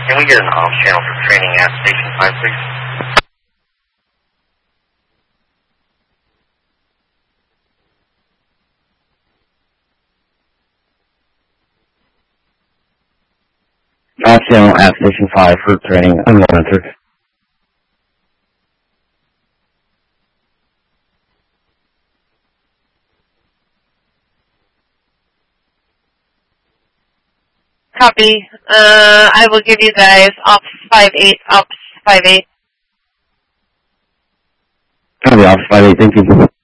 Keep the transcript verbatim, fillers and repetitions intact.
Can we get an off channel for training at Station five, please? Off channel at Station five for training unmonitored. Copy. Uh, I will give you guys ops five eight, ops five eight. Copy, ops five eight, thank you.